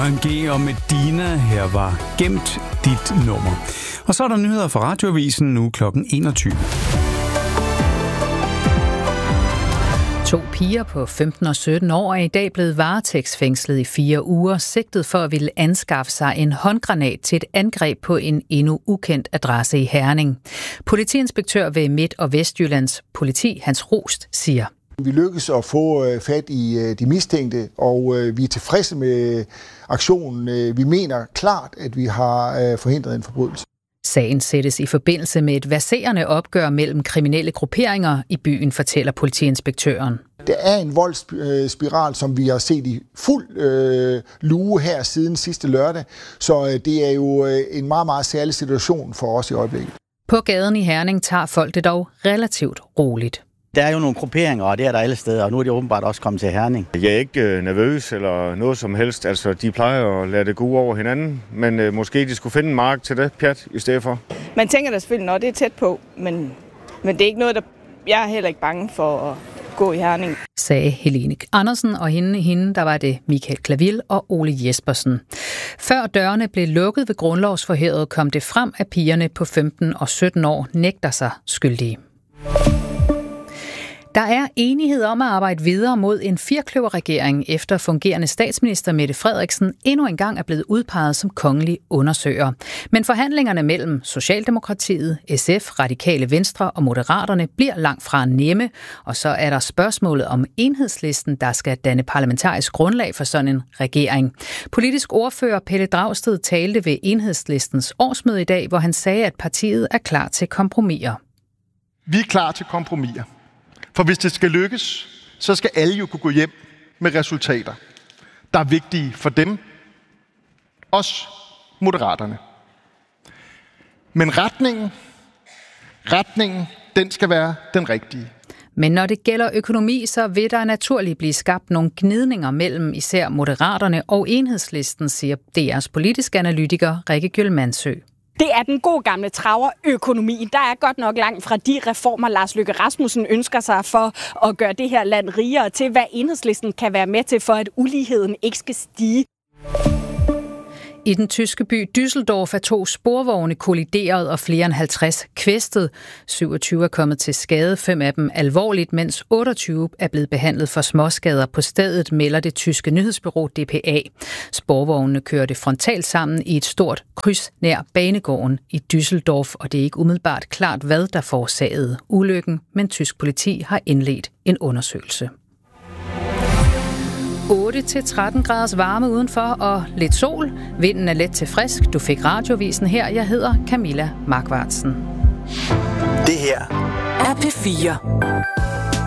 OMG og Medina. Her var Gemt dit nummer. Og så er der nyheder fra Radioavisen nu kl. 21. 2 piger på 15 og 17 år er i dag blevet varetægtsfængslet i 4 uger, sigtet for at ville anskaffe sig en håndgranat til et angreb på en endnu ukendt adresse i Herning. Politiinspektør ved Midt- og Vestjyllands politi, Hans Rost, siger: Vi lykkes at få fat i de mistænkte, og vi er tilfredse med aktionen. Vi mener klart, at vi har forhindret en forbrydelse. Sagen sættes i forbindelse med et verserende opgør mellem kriminelle grupperinger i byen, fortæller politiinspektøren. Der er en voldsspiral, som vi har set i fuld luge her siden sidste lørdag, så det er jo en meget, meget særlig situation for os i øjeblikket. På gaden i Herning tager folk det dog relativt roligt. Der er jo nogle grupperinger, og det er der alle steder, og nu er de åbenbart også kommet til Herning. Jeg er ikke nervøs eller noget som helst. Altså, de plejer at lade det gå over hinanden, men måske de skulle finde en mark til det pjat i stedet for. Man tænker da selvfølgelig, når det er tæt på, men det er ikke noget, der... Jeg er heller ikke bange for at gå i Herning, sagde Helene Andersen, og hende der var det Michael Klavil og Ole Jespersen. Før dørene blev lukket ved grundlovsforhøret, kom det frem, at pigerne på 15 og 17 år nægter sig skyldige. Der er enighed om at arbejde videre mod en firkløverregering, efter fungerende statsminister Mette Frederiksen endnu engang er blevet udpeget som kongelig undersøger. Men forhandlingerne mellem Socialdemokratiet, SF, Radikale Venstre og Moderaterne bliver langt fra nemme, og så er der spørgsmålet om Enhedslisten, der skal danne parlamentarisk grundlag for sådan en regering. Politisk ordfører Pelle Dragsted talte ved Enhedslistens årsmøde i dag, hvor han sagde, at partiet er klar til kompromiser. Vi er klar til kompromiser. For hvis det skal lykkes, så skal alle jo kunne gå hjem med resultater, der er vigtige for dem, os Moderaterne. Men retningen, den skal være den rigtige. Men når det gælder økonomi, så vil der naturligt blive skabt nogle gnidninger mellem især Moderaterne og Enhedslisten, siger DR's politiske analytiker Rikke Gjølmandsø. Det er den gode gamle traverøkonomi. Der er godt nok langt fra de reformer, Lars Løkke Rasmussen ønsker sig for at gøre det her land rigere, til hvad Enhedslisten kan være med til, for at uligheden ikke skal stige. I den tyske by Düsseldorf er 2 sporvogne kollideret og flere end 50 kvæstet. 27 er kommet til skade, 5 af dem alvorligt, mens 28 er blevet behandlet for småskader på stedet, melder det tyske nyhedsbureau DPA. Sporvognene kørte frontalt sammen i et stort kryds nær banegården i Düsseldorf, og det er ikke umiddelbart klart, hvad der forårsagede ulykken, men tysk politi har indledt en undersøgelse. 8-13 graders varme udenfor og lidt sol. Vinden er let til frisk. Du fik Radioavisen her. Jeg hedder Camilla Markvartsen. Det her er P4.